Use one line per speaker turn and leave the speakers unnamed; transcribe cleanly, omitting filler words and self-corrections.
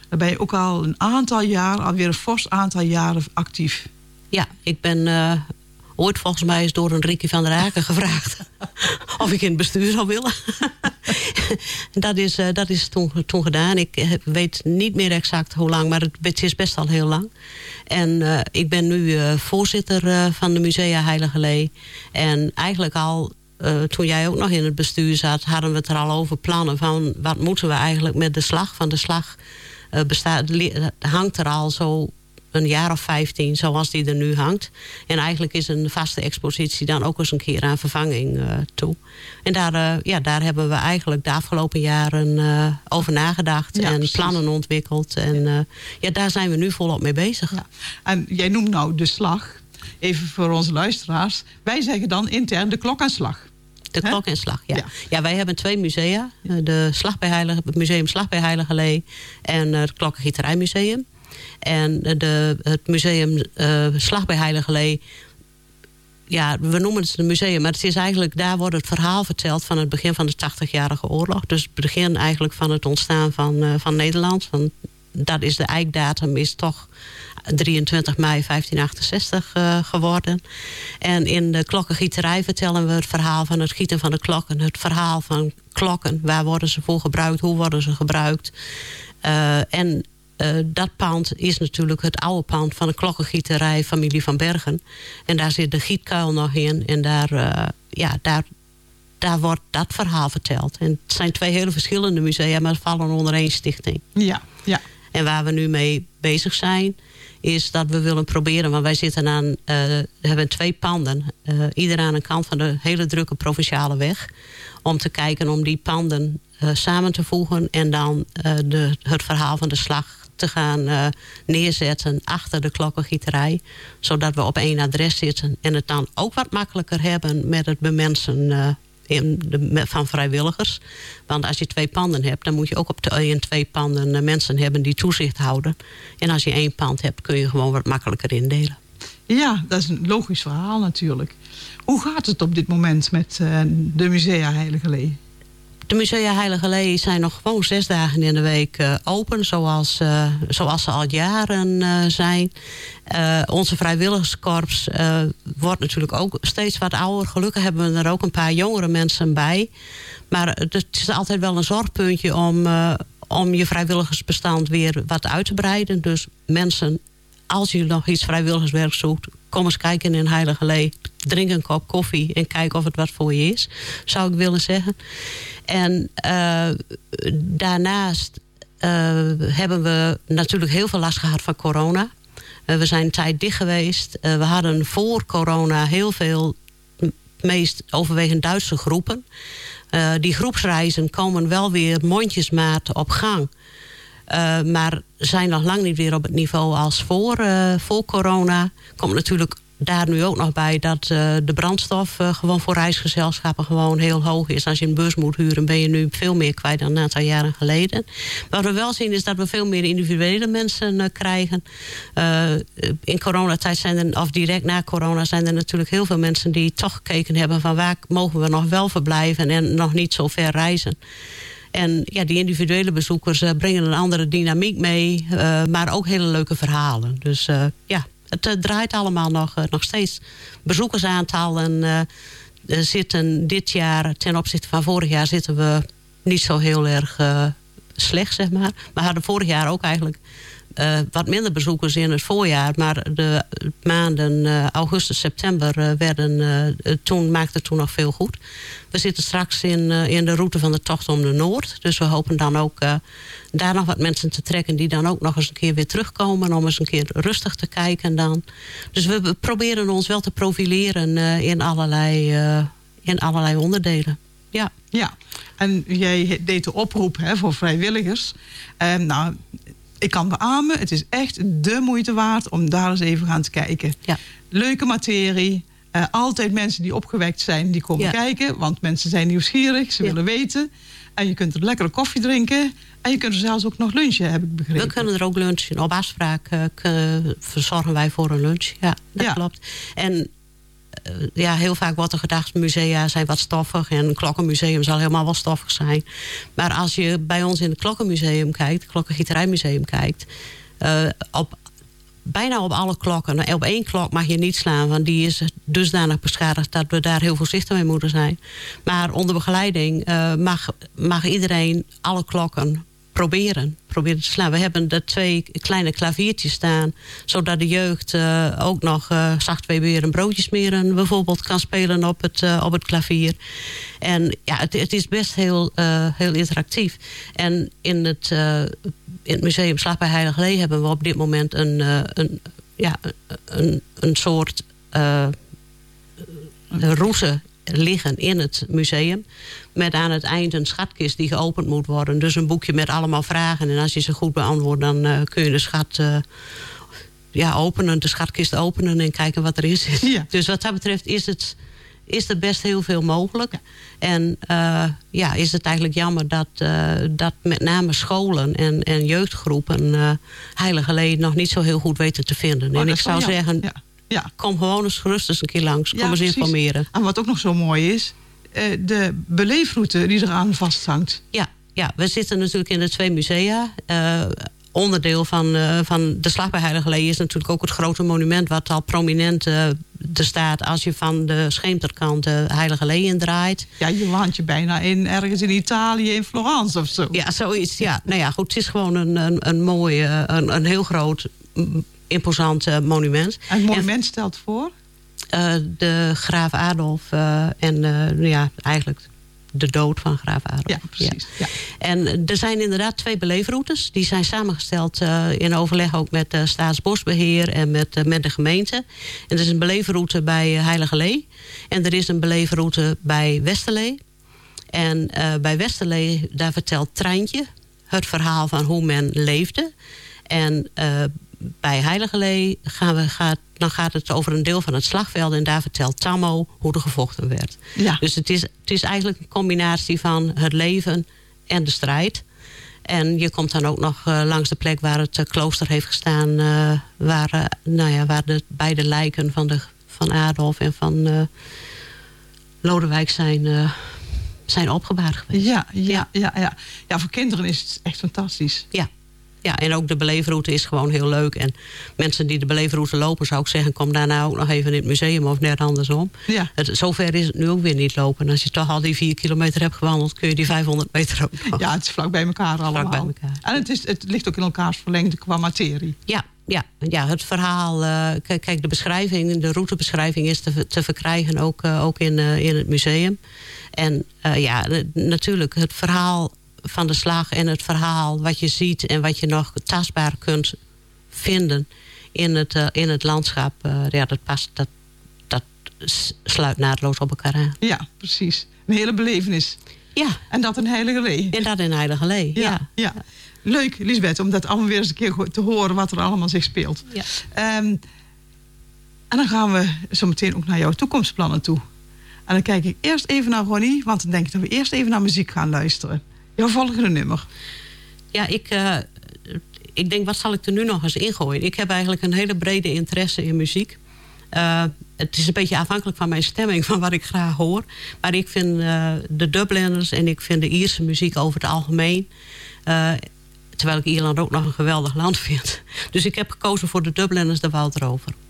Daar ben je ook al een aantal jaar, alweer een fors aantal jaren actief.
Ja, ik ben ooit volgens mij is door een Ricky van der Aken gevraagd of ik in het bestuur zou willen. Dat is toen gedaan. Ik weet niet meer exact hoe lang, maar het is best al heel lang. En ik ben nu voorzitter van de Musea Heilige Lee. En eigenlijk al toen jij ook nog in het bestuur zat, hadden we het er al over plannen van wat moeten we eigenlijk met de slag. Van de slag hangt er al zo een jaar of 15 zoals die er nu hangt. En eigenlijk is een vaste expositie dan ook eens een keer aan vervanging toe. En daar hebben we eigenlijk de afgelopen jaren over nagedacht. En precies. Plannen ontwikkeld. En daar zijn we nu volop mee bezig. Ja.
En jij noemt nou de slag. Even voor onze luisteraars. Wij zeggen dan intern de klok en slag.
De klok en slag, ja. Ja, wij hebben 2 musea. Het Museum Slag bij Heilige Lee en het Klokkengieterijmuseum. En het Museum Slag bij Heilige Lee, ja, we noemen het een museum, maar het is eigenlijk, daar wordt het verhaal verteld van het begin van de 80-jarige oorlog. Dus het begin eigenlijk van het ontstaan van Nederland. Dat is de eikdatum, is toch 23 mei 1568 geworden. En in de klokkengieterij vertellen we het verhaal van het gieten van de klokken. Het verhaal van klokken. Waar worden ze voor gebruikt? Hoe worden ze gebruikt? Dat pand is natuurlijk het oude pand van de klokkengieterij familie van Bergen. En daar zit de gietkuil nog in. En daar wordt dat verhaal verteld. En het zijn 2 hele verschillende musea, maar vallen onder 1 stichting.
Ja.
En waar we nu mee bezig zijn, is dat we willen proberen, want wij zitten aan, we hebben 2 panden, ieder aan een kant van de hele drukke provinciale weg, om te kijken om die panden samen te voegen en dan het verhaal van de slag te gaan neerzetten achter de klokkengieterij, zodat we op 1 adres zitten en het dan ook wat makkelijker hebben met het bemensen van vrijwilligers. Want als je 2 panden hebt, dan moet je ook in 2 panden mensen hebben die toezicht houden. En als je 1 pand hebt, kun je gewoon wat makkelijker indelen.
Ja, dat is een logisch verhaal natuurlijk. Hoe gaat het op dit moment met de Musea Heilige Lee?
De Musea Heilige Lee zijn nog gewoon 6 dagen in de week open, zoals ze al jaren zijn. Onze vrijwilligerskorps wordt natuurlijk ook steeds wat ouder. Gelukkig hebben we er ook een paar jongere mensen bij. Maar het is altijd wel een zorgpuntje om je vrijwilligersbestand weer wat uit te breiden. Dus mensen, als je nog iets vrijwilligerswerk zoekt, kom eens kijken in Heilige Lee. Drink een kop koffie en kijk of het wat voor je is, zou ik willen zeggen. En daarnaast hebben we natuurlijk heel veel last gehad van corona. We zijn een tijd dicht geweest. We hadden voor corona heel veel, meest overwegend Duitse groepen. Die groepsreizen komen wel weer mondjesmaat op gang. Maar zijn nog lang niet weer op het niveau als voor corona. Komt natuurlijk daar nu ook nog bij dat de brandstof gewoon voor reisgezelschappen gewoon heel hoog is. Als je een bus moet huren, ben je nu veel meer kwijt dan een aantal jaren geleden. Wat we wel zien is dat we veel meer individuele mensen krijgen. In coronatijd of direct na corona zijn er natuurlijk heel veel mensen die toch gekeken hebben van waar mogen we nog wel verblijven en nog niet zo ver reizen. En ja, die individuele bezoekers brengen een andere dynamiek mee, maar ook hele leuke verhalen. Dus het draait allemaal nog steeds. Bezoekersaantallen zitten dit jaar, ten opzichte van vorig jaar, zitten we niet zo heel erg slecht, zeg maar. We hadden vorig jaar ook eigenlijk wat minder bezoekers in het voorjaar. Maar de maanden augustus, september maakten toen nog veel goed. We zitten straks in de route van de tocht om de Noord. Dus we hopen dan ook daar nog wat mensen te trekken die dan ook nog eens een keer weer terugkomen. Om eens een keer rustig te kijken dan. Dus we proberen ons wel te profileren in allerlei onderdelen.
Ja, en jij deed de oproep voor vrijwilligers. Ik kan beamen, het is echt de moeite waard om daar eens even gaan te kijken. Ja. Leuke materie. Altijd mensen die opgewekt zijn, die komen kijken. Want mensen zijn nieuwsgierig, ze willen weten. En je kunt er lekkere koffie drinken. En je kunt er zelfs ook nog lunchen, heb ik begrepen.
We kunnen er ook lunchen. Op afspraak verzorgen wij voor een lunch. Ja, dat klopt. En heel vaak wordt er gedacht, musea zijn wat stoffig en een klokkenmuseum zal helemaal wel stoffig zijn. Maar als je bij ons in het klokkenmuseum kijkt, het klokkengieterijmuseum kijkt, bijna op alle klokken. Op 1 klok mag je niet slaan, want die is dusdanig beschadigd dat we daar heel voorzichtig mee moeten zijn. Maar onder begeleiding mag iedereen alle klokken proberen te slaan. We hebben er 2 kleine klaviertjes staan, zodat de jeugd ook nog zacht een broodje smeren bijvoorbeeld kan spelen op het klavier. En ja, het is best heel interactief. En in het museum Slag bij Heiligerlee hebben we op dit moment een soort route liggen in het museum. Met aan het eind een schatkist die geopend moet worden. Dus een boekje met allemaal vragen. En als je ze goed beantwoordt, dan kun je de schat openen. De schatkist openen en kijken wat erin zit. Ja. Dus wat dat betreft is er best heel veel mogelijk. En is het eigenlijk jammer dat met name scholen en jeugdgroepen Heiligerlee nog niet zo heel goed weten te vinden. En ik zou zeggen, kom gewoon eens gerust eens een keer langs. Kom eens informeren.
En wat ook nog zo mooi is, de beleefroute die eraan vasthangt.
Ja, we zitten natuurlijk in de 2 musea. Onderdeel van de Slag bij Heiligerlee is natuurlijk ook het grote monument wat al prominent er staat als je van de Scheemterkant Heiligerlee indraait. Ja,
je landt je bijna ergens in Italië, in Florence of zo.
Ja, zoiets. Ja. Nou ja, goed, het is gewoon een mooi, een heel groot, imposant monument.
En het monument stelt voor?
De graaf Adolf eigenlijk de dood van graaf Adolf.
Ja, precies. Ja.
En er zijn inderdaad 2 beleefroutes. Die zijn samengesteld in overleg ook met Staatsbosbeheer en met de gemeente. En er is een beleefroute bij Heiligerlee. En er is een beleefroute bij Westerlee. En bij Westerlee, daar vertelt Treintje het verhaal van hoe men leefde. En bij Heiligerlee gaat het over een deel van het slagveld. En daar vertelt Tammo hoe er gevochten werd. Ja. Dus het is eigenlijk een combinatie van het leven en de strijd. En je komt dan ook nog langs de plek waar het klooster heeft gestaan. Waar de beide lijken van Adolf en van Lodewijk zijn opgebaard geweest.
Ja, voor kinderen is het echt fantastisch.
Ja, en ook de beleefroute is gewoon heel leuk. En mensen die de beleefroute lopen, zou ik zeggen, kom daarna ook nog even in het museum of net andersom. Ja. Zover is het nu ook weer niet lopen. Als je toch al die 4 kilometer hebt gewandeld, kun je die 500 meter ook nog.
Ja, het is vlak bij elkaar allemaal.
Vlak bij elkaar.
En het ligt ook in elkaars verlengde qua materie.
Ja, het verhaal, kijk, de routebeschrijving is te verkrijgen ook in het museum. En natuurlijk, het verhaal van de slag en het verhaal wat je ziet en wat je nog tastbaar kunt vinden in het landschap, dat sluit naadloos op elkaar aan.
Ja, precies. Een hele belevenis.
Ja.
En dat in Heiligerlee.
En dat in Heiligerlee, ja.
Leuk, Lisbeth, om dat allemaal weer eens een keer te horen wat er allemaal zich speelt. Ja. En dan gaan we zo meteen ook naar jouw toekomstplannen toe. En dan kijk ik eerst even naar Ronnie, want dan denk ik dat we eerst even naar muziek gaan luisteren. Jouw volgende nummer. Ja,
ik denk, wat zal ik er nu nog eens ingooien? Ik heb eigenlijk een hele brede interesse in muziek. Het is een beetje afhankelijk van mijn stemming, van wat ik graag hoor. Maar ik vind de Dubliners en ik vind de Ierse muziek over het algemeen. Terwijl ik Ierland ook nog een geweldig land vind. Dus ik heb gekozen voor de Dubliners, de Wout Rover.